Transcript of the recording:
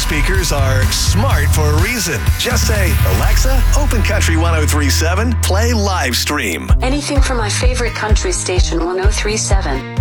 speakers are smart for a reason. Just say, Alexa, open Country 103.7, play live stream. Anything from my favorite country station, 103.7.